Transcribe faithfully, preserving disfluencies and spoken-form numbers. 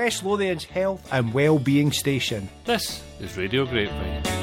West Lothian's health and well-being station. This is Radio Grapevine.